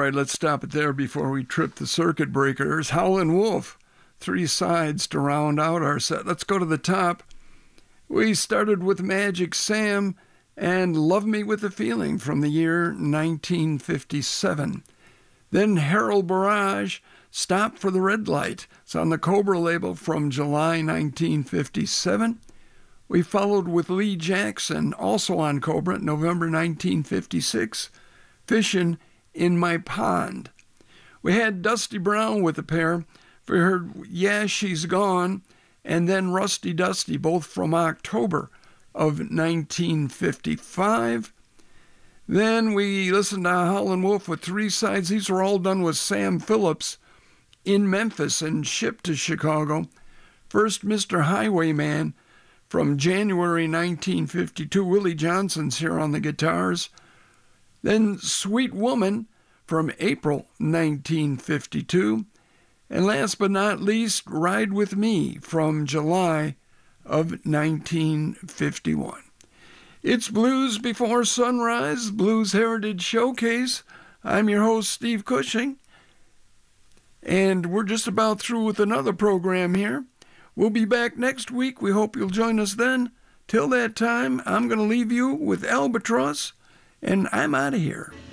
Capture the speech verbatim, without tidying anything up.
right, let's stop it there before we trip the circuit breakers. Howlin' Wolf, three sides to round out our set. Let's go to the top. We started with Magic Sam and Love Me With a Feeling from the year nineteen fifty-seven. Then Harold Barrage, Stop for the Red Light. It's on the Cobra label from July nineteen fifty-seven. We followed with Lee Jackson, also on Cobra, November nineteen fifty-six, Fishin' in My Pond. We had Dusty Brown with a pair. We heard Yeah, She's Gone, and then Rusty Dusty, both from October of nineteen fifty-five. Then we listened to Howlin' Wolf with three sides. These were all done with Sam Phillips in Memphis and shipped to Chicago. First, Mister Highwayman from January nineteen fifty-two. Willie Johnson's here on the guitars. Then Sweet Woman from April nineteen fifty-two. And last but not least, Ride With Me from July of nineteen fifty-one. It's Blues Before Sunrise, Blues Heritage Showcase. I'm your host, Steve Cushing. And we're just about through with another program here. We'll be back next week. We hope you'll join us then. Till that time, I'm going to leave you with Albatross, and I'm out of here.